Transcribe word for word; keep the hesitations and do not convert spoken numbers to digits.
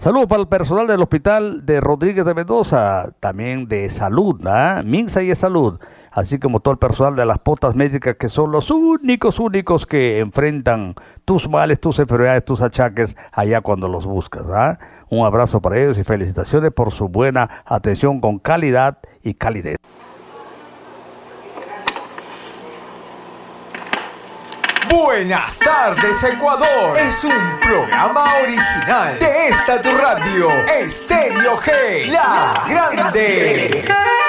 Saludos para el personal del Hospital de Rodríguez de Mendoza, también de Salud, ¿ah? Minsa y de Salud, así como todo el personal de las potas médicas, que son los únicos, únicos que enfrentan tus males, tus enfermedades, tus achaques allá cuando los buscas, ¿ah? Un abrazo para ellos y felicitaciones por su buena atención con calidad y calidez. Buenas tardes, Ecuador. Es un programa original de esta tu radio, Estéreo G, la grande.